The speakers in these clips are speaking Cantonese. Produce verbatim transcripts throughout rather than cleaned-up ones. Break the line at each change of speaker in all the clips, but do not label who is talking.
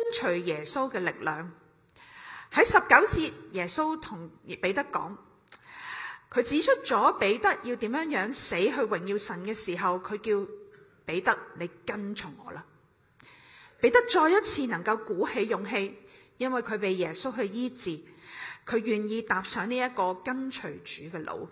隨耶穌嘅力量。喺十九節，耶穌同彼得講，佢指出咗彼得要點樣樣死去榮耀神嘅時候，佢叫彼得，你跟從我啦。彼得再一次能夠鼓起勇氣，因為佢被耶穌去醫治，佢願意踏上呢一個跟隨主嘅路。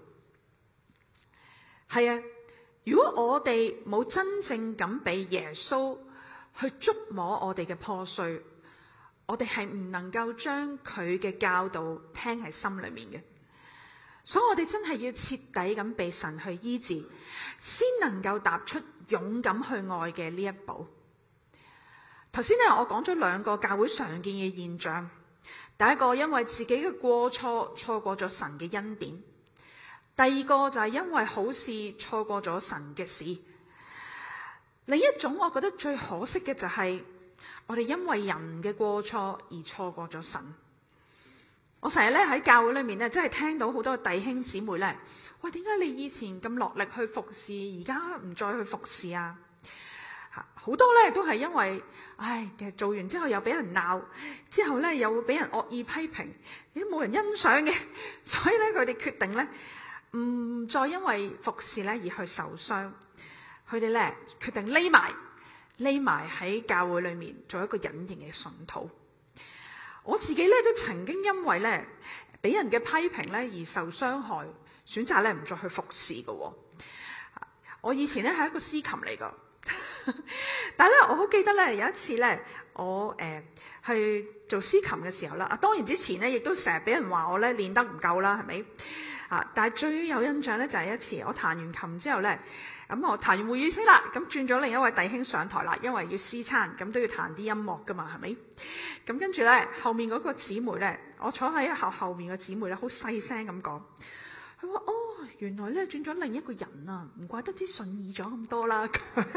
係啊，如果我哋冇真正咁被耶穌去觸摸我哋嘅破碎，我哋係唔能夠將佢嘅教導聽喺心裏面嘅。所以我哋真係要徹底咁被神去醫治，先能夠踏出勇敢去愛嘅呢一步。頭先咧，我講咗兩個教會常見嘅現象。第一個，因為自己嘅過錯錯過咗神嘅恩典；第二個就係因為好事錯過咗神嘅事。另一種我覺得最可惜嘅就係我哋因為人嘅過錯而錯過咗神。我成日咧喺教會裏面咧，真係聽到好多弟兄姊妹咧，喂，點解你以前咁落力去服侍，而家唔再去服侍啊？好多咧都係因為，唉，其實做完之後又俾人鬧，之後咧又會俾人惡意批評，亦都冇人欣賞嘅，所以咧佢哋決定咧唔再因為服侍咧而去受傷，佢哋咧決定匿埋匿埋喺教會裏面做一個隱形嘅信徒。我自己咧都曾經因為咧俾人嘅批評咧而受傷害，選擇咧唔再去服侍嘅。我以前咧係一個司琴嚟噶。但係咧，我好記得咧，有一次咧，我誒、呃、去做司琴嘅時候啦。啊，當然之前咧，亦都成日俾人話我咧練得唔夠啦，係咪？啊，但係最有印象咧就係、是、一次我彈完琴之後咧，咁我彈完會議聲啦，咁轉咗另一位弟兄上台啦，因為要司餐，咁都要彈啲音樂噶嘛，係咪？咁跟住咧，後面嗰個姊妹咧，我坐喺後後面嘅姊妹咧，好細聲咁講，佢話：哦，原來咧轉咗另一個人啊，唔怪得之順意咗咁多啦。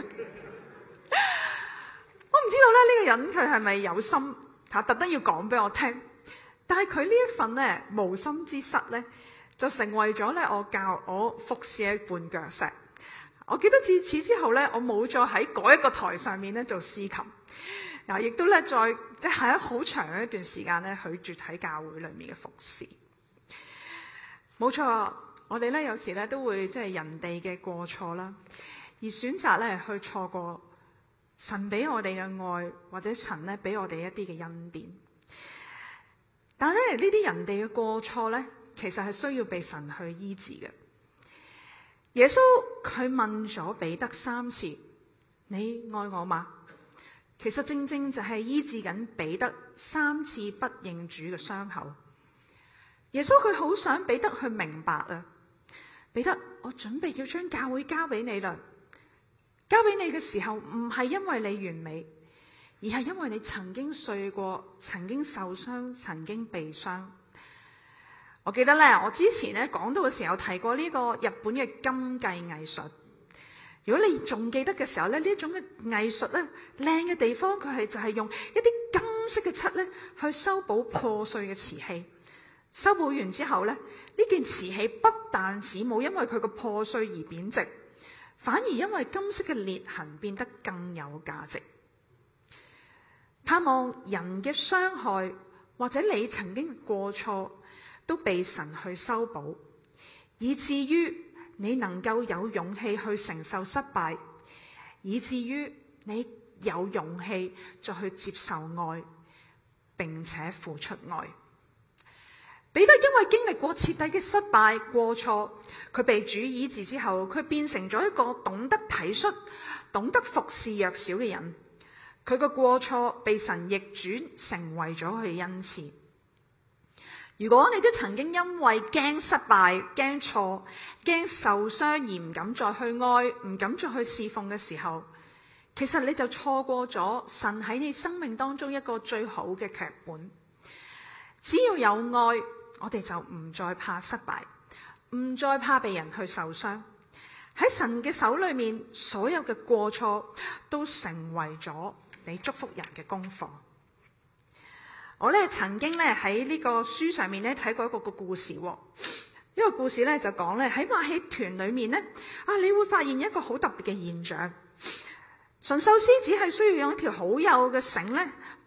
我唔知道咧呢個人佢係咪有心吓特登要講俾我聽，但係佢呢一份咧無心之失咧，就成為咗咧我教我服侍嘅絆腳石。我記得自此之後咧，我冇再喺嗰一個台上面咧做司琴，嗱，亦都咧再即係喺好長嘅一段時間咧拒絕喺教會裏面嘅服侍。冇錯，我哋咧有時咧都會即係人哋嘅過錯啦，而選擇咧去錯過神俾我哋嘅愛，或者神咧俾我哋一啲嘅恩典。但係咧呢啲人哋嘅過錯咧，其實係需要被神去醫治嘅。耶穌佢問咗彼得三次：你愛我嗎？其實正正就係醫治緊彼得三次不認主嘅傷口。耶穌佢好想彼得去明白啊，彼得，我準備要將教會交俾你啦。交俾你嘅時候，唔係因為你完美，而係因為你曾經碎過，曾經受傷，曾經被傷。我記得咧，我之前咧講到嘅時候提過呢個日本嘅金繼藝術。如果你仲記得嘅時候咧，呢一種嘅藝術咧，靚嘅地方佢係就係用一啲金色嘅漆咧去修補破碎嘅瓷器。修補完之後咧，呢件瓷器不但止冇因為佢個破碎而貶值，反而因為金色嘅裂痕變得更有價值。盼望人嘅傷害或者你曾經嘅過錯都被神去修補，以至於你能夠有勇氣去承受失敗，以至於你有勇氣再去接受愛，並且付出愛。彼得因為經歷過徹底嘅失敗過錯，佢被主醫治之後，佢變成咗一個懂得體恤、懂得服侍弱小嘅人。佢個過錯被神逆轉，成為咗佢恩賜。如果你都曾經因為驚失敗、驚錯、驚受傷而唔敢再去愛、唔敢再去侍奉嘅時候，其實你就錯過咗神喺你生命當中一個最好嘅劇本。只要有愛，我哋就唔再怕失敗，唔再怕被人去受傷。喺神嘅手裏面，所有嘅過錯都成為咗你祝福人嘅功課。我咧曾經咧喺呢個書上面咧睇過一個個故事，呢個故事咧就講咧喺馬戲團裏面咧啊，你會發現一個好特別嘅現象。馴獸師只係需要用一條好幼嘅繩咧